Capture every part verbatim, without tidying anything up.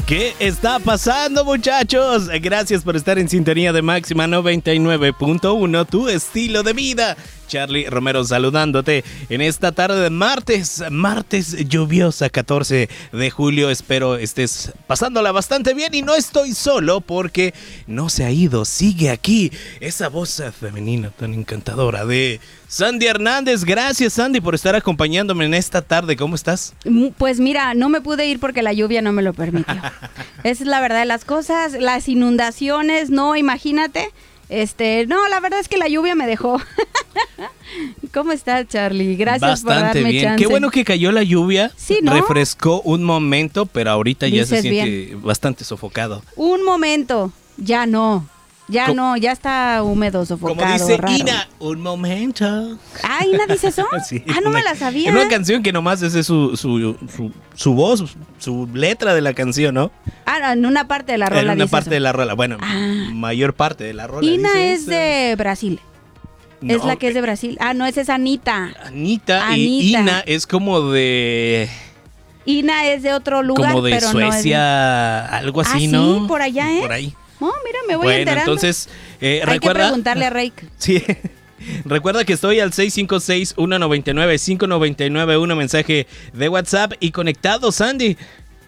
¿Qué está pasando, muchachos? Gracias por estar en sintonía de Máxima noventa y nueve punto uno, tu estilo de vida. Charlie Romero saludándote en esta tarde de martes, martes lluviosa, catorce de julio. Espero estés pasándola bastante bien y no estoy solo porque no se ha ido, sigue aquí esa voz femenina tan encantadora de Sandy Hernández. Gracias, Sandy, por estar acompañándome en esta tarde. ¿Cómo estás? Pues mira, no me pude ir porque la lluvia no me lo permitió. Esa es la verdad de las cosas, las inundaciones, no, imagínate. Este, no, la verdad es que la lluvia me dejó. ¿Cómo estás, Charlie? Gracias Bastante por darme bien. chance. Qué bueno que cayó la lluvia. Sí, ¿no? Refrescó un momento, pero ahorita ya Dices se siente bien. bastante sofocado. Un momento, ya no. Ya Co- no, ya está húmedo, sofocado, Como dice raro. Ina, un momento. Ah, ¿Ina dice eso? Sí, ah, no una- me la sabía. Es una canción que nomás ese es su, su, su, su voz, su letra de la canción, ¿no? Ah, en una parte de la rola En una dice parte eso. de la rola. Bueno, Ah. mayor parte de la rola. Ina dice es eso. de Brasil. Es No, la que es de Brasil. Ah, no, esa es Anita. Anita, y Anita. Ina es como de... Ina es de otro lugar, como de pero no es Suecia, algo Ah, así, sí, ¿no? por allá, ¿eh? Por ahí. Oh, mira, me voy Bueno, enterando. entonces, eh, Hay recuerda... que preguntarle a Reik. Sí. Recuerda que estoy al seis cinco seis, uno nueve nueve, cinco nueve nueve uno, mensaje de WhatsApp y conectado, Sandy.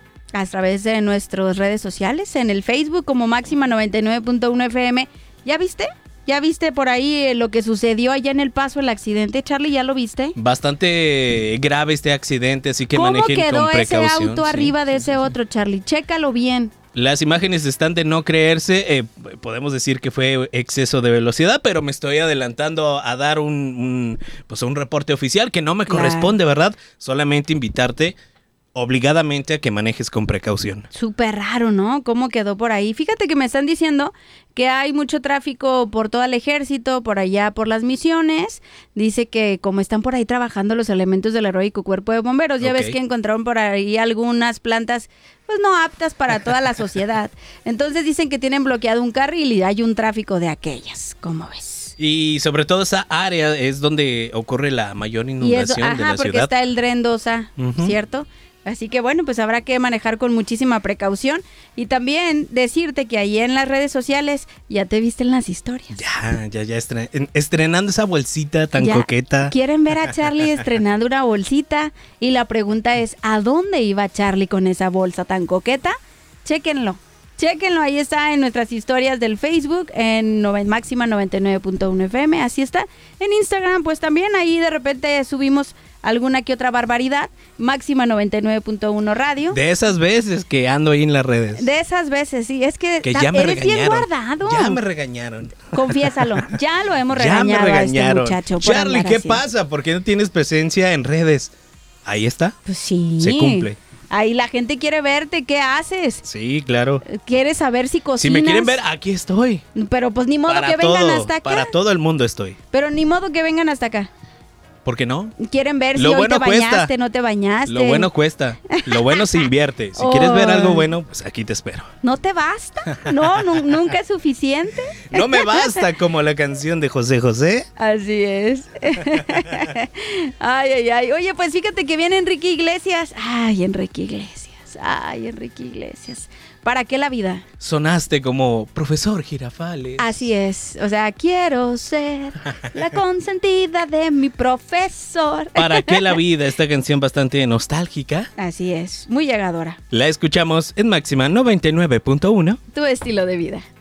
A través de nuestras redes sociales, en el Facebook como Máxima noventa y nueve punto uno F M. ¿Ya viste? ¿Ya viste por ahí eh, lo que sucedió allá en El Paso, el accidente? Charlie, ¿ya lo viste? Bastante grave este accidente, así que ¿Cómo manejen quedó con ese precaución. auto sí. arriba de ese otro, Charlie? Chécalo bien. Las imágenes están de no creerse, eh, podemos decir que fue exceso de velocidad, pero me estoy adelantando a dar un, un, pues un reporte oficial que no me Claro. corresponde, ¿verdad? Solamente invitarte obligadamente a que manejes con precaución. Súper raro, ¿no? ¿Cómo quedó por ahí? Fíjate que me están diciendo que hay mucho tráfico por todo el ejército, por allá por las misiones. Dice que como están por ahí trabajando los elementos del heroico cuerpo de bomberos, ya Ok. ves que encontraron por ahí algunas plantas pues no aptas para toda la sociedad. Entonces dicen que tienen bloqueado un carril y hay un tráfico de aquellas. ¿Cómo ves? Y sobre todo esa área es donde ocurre la mayor inundación Y eso, de ajá, la porque ciudad. está el Dren Dosa, Ujú. ¿cierto? Así que bueno, pues habrá que manejar con muchísima precaución y también decirte que ahí en las redes sociales ya te viste en las historias. Ya, ya, ya estre- en- estrenando esa bolsita tan Ya coqueta. Quieren ver a Charlie estrenando una bolsita y la pregunta es, ¿a dónde iba Charlie con esa bolsa tan coqueta? Chéquenlo. Chéquenlo, ahí está en nuestras historias del Facebook, en nove- Máxima noventa y nueve punto uno F M, así está. En Instagram, pues también ahí de repente subimos alguna que otra barbaridad, Máxima noventa y nueve punto uno Radio. De esas veces que ando ahí en las redes. De esas veces, sí, es que, que ta- ya me eres bien regañaron. guardado. Ya me regañaron. Confiésalo, ya lo hemos Ya me regañado a este regañaron. muchacho. por Charlie, andar ¿qué así. pasa? ¿Por qué no tienes presencia en redes? Ahí está. Pues sí. Se cumple. Ahí la gente quiere verte, ¿qué haces? Sí, claro. Quiere saber si cocinas. Si me quieren ver, aquí estoy. Pero pues ni modo Para que vengan todo, hasta acá. para todo el mundo estoy. Pero ni modo que vengan hasta acá. ¿Por qué no? Quieren ver Lo si hoy bueno te cuesta. bañaste, no te bañaste. Lo bueno cuesta. Lo bueno se invierte. Si quieres ver algo Oh. bueno, pues aquí te espero. ¿No te basta? No, nu- nunca es suficiente. No me basta como la canción de José José. Así es. Ay, ay, ay. Oye, pues fíjate que viene Enrique Iglesias. Ay, Enrique Iglesias. Ay, Enrique Iglesias. ¿Para qué la vida? Sonaste como profesor Girafales. Así es. O sea, quiero ser la consentida de mi profesor. ¿Para qué la vida? Esta canción bastante nostálgica. Así es. Muy llegadora. La escuchamos en Máxima noventa y nueve punto uno. Tu estilo de vida.